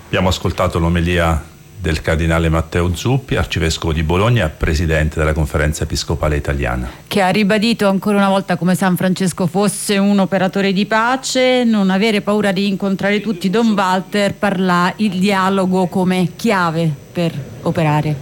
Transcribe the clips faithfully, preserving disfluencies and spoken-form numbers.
Abbiamo ascoltato l'omelia del cardinale Matteo Zuppi, arcivescovo di Bologna e presidente della Conferenza Episcopale Italiana, che ha ribadito ancora una volta come San Francesco fosse un operatore di pace, non avere paura di incontrare tutti. Don Walter parla il dialogo come chiave per operare.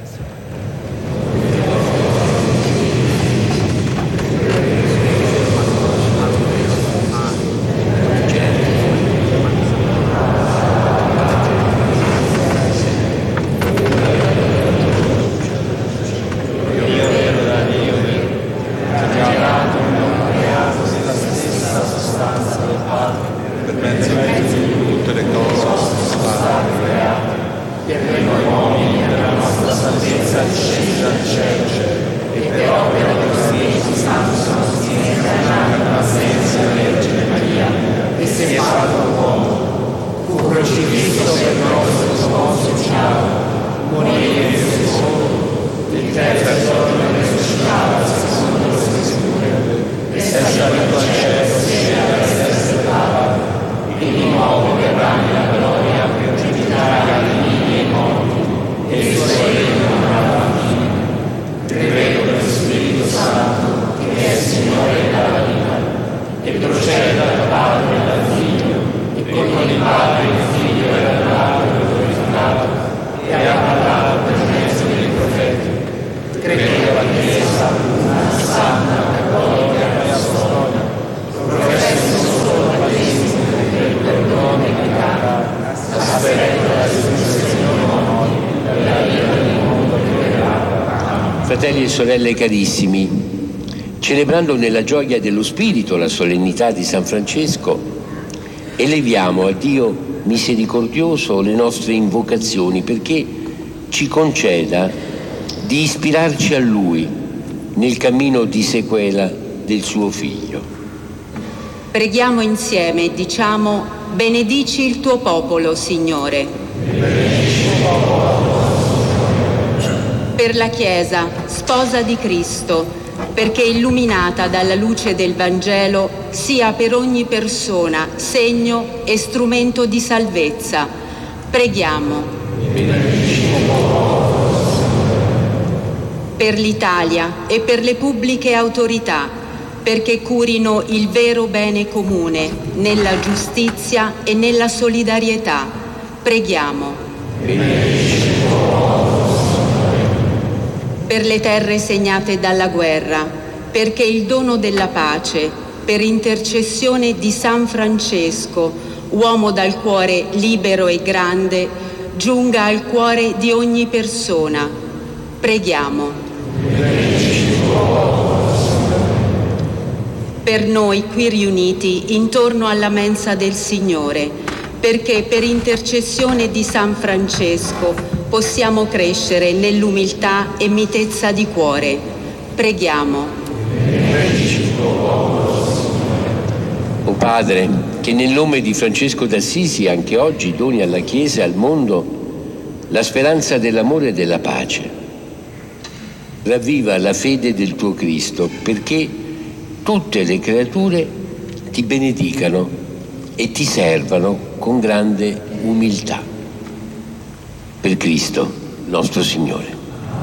Fratelli e sorelle carissimi, celebrando nella gioia dello Spirito la solennità di San Francesco, eleviamo a Dio misericordioso le nostre invocazioni perché ci conceda di ispirarci a Lui nel cammino di sequela del suo Figlio. Preghiamo insieme e diciamo: benedici il tuo popolo, Signore. Benedici il tuo popolo. Per la Chiesa, sposa di Cristo, perché illuminata dalla luce del Vangelo sia per ogni persona segno e strumento di salvezza. Preghiamo. Per l'Italia e per le pubbliche autorità, perché curino il vero bene comune nella giustizia e nella solidarietà. Preghiamo. Per le terre segnate dalla guerra, perché il dono della pace, per intercessione di San Francesco, uomo dal cuore libero e grande, giunga al cuore di ogni persona. Preghiamo. Per noi qui riuniti intorno alla mensa del Signore, perché per intercessione di San Francesco possiamo crescere nell'umiltà e mitezza di cuore. Preghiamo. O Padre, che nel nome di Francesco d'Assisi anche oggi doni alla Chiesa e al mondo la speranza dell'amore e della pace. Ravviva la fede del tuo Cristo, perché tutte le creature ti benedicano e ti servano con grande umiltà. Per Cristo, nostro Signore.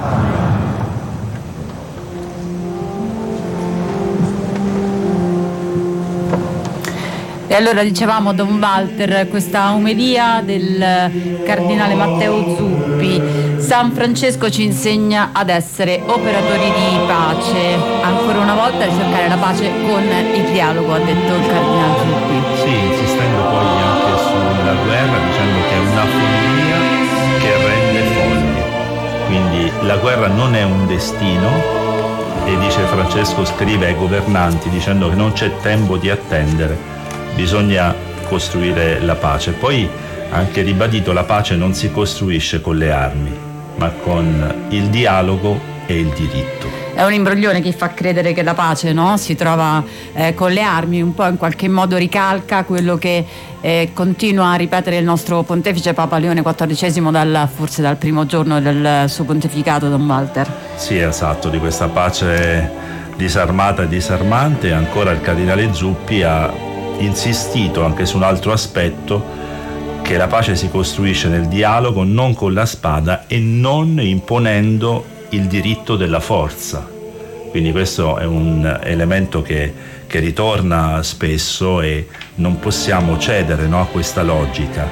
E allora dicevamo, Don Walter, questa omelia del cardinale Matteo Zuppi: San Francesco ci insegna ad essere operatori di pace, ancora una volta a cercare la pace con il dialogo, ha detto il cardinale Zuppi. Sì, insistendo poi anche sulla guerra, dicendo che è una follia che rende folli. Quindi la guerra non è un destino, e dice Francesco, scrive ai governanti dicendo che non c'è tempo di attendere, bisogna costruire la pace. Poi anche ribadito, la pace non si costruisce con le armi, ma con il dialogo e il diritto. È un imbroglione chi fa credere che la pace, no, si trova eh, con le armi, un po' in qualche modo ricalca quello che eh, continua a ripetere il nostro pontefice Papa Leone quattordicesimo dal, forse dal primo giorno del suo pontificato, Don Walter. Sì, esatto, di questa pace disarmata e disarmante. Ancora il cardinale Zuppi ha insistito anche su un altro aspetto, che la pace si costruisce nel dialogo, non con la spada e non imponendo il diritto della forza. Quindi questo è un elemento che, che ritorna spesso e non possiamo cedere, no, a questa logica.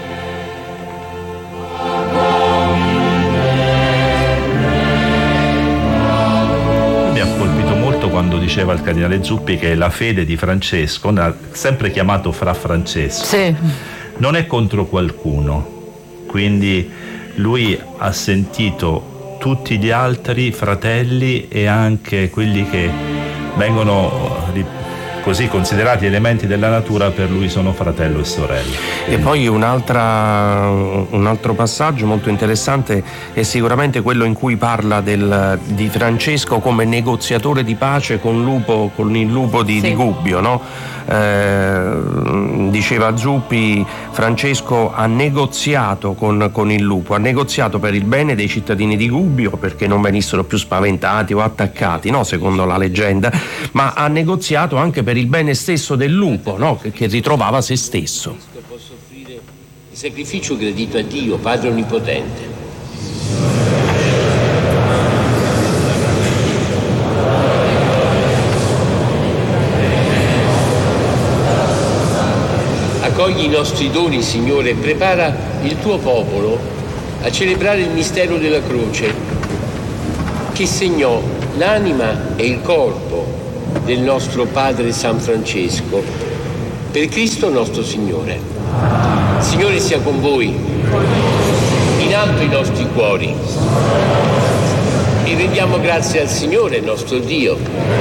Mi ha colpito molto quando diceva il cardinale Zuppi che la fede di Francesco, sempre chiamato Fra Francesco, sì, non è contro qualcuno, quindi lui ha sentito tutti gli altri fratelli e anche quelli che vengono così considerati elementi della natura, per lui sono fratello e sorella. E poi un'altra, un altro passaggio molto interessante è sicuramente quello in cui parla del, di Francesco come negoziatore di pace con, lupo, con il lupo di, sì. di Gubbio, no? Eh, diceva Zuppi, Francesco ha negoziato con, con il lupo, ha negoziato per il bene dei cittadini di Gubbio perché non venissero più spaventati o attaccati, no? Secondo la leggenda, ma ha negoziato anche per il bene stesso del lupo, no? che, che ritrovava se stesso. Posso offrire il sacrificio gradito a Dio, Padre Onnipotente. Accogli i nostri doni, Signore, e prepara il tuo popolo a celebrare il mistero della croce, che segnò l'anima e il corpo del nostro Padre San Francesco, per Cristo nostro Signore. Signore sia con voi, in alto i nostri cuori, e rendiamo grazie al Signore nostro Dio.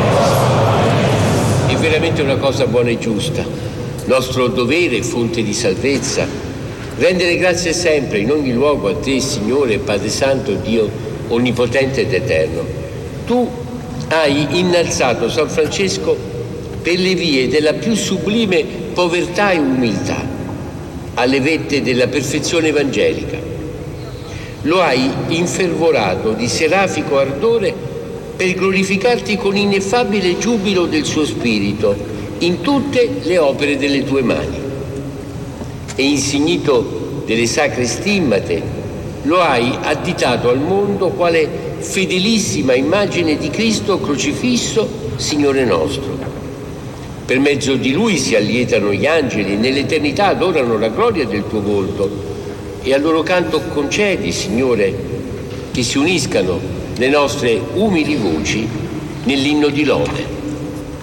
È veramente una cosa buona e giusta, nostro dovere e fonte di salvezza, rendere grazie sempre in ogni luogo a te, Signore, Padre Santo, Dio onnipotente ed eterno. Tu hai innalzato San Francesco per le vie della più sublime povertà e umiltà, alle vette della perfezione evangelica. Lo hai infervorato di serafico ardore per glorificarti con ineffabile giubilo del suo spirito in tutte le opere delle tue mani. E insignito delle sacre stimmate, lo hai additato al mondo quale fedelissima immagine di Cristo crocifisso, Signore nostro. Per mezzo di Lui si allietano gli angeli e nell'eternità adorano la gloria del tuo volto, e al loro canto concedi, Signore, che si uniscano le nostre umili voci nell'inno di lode.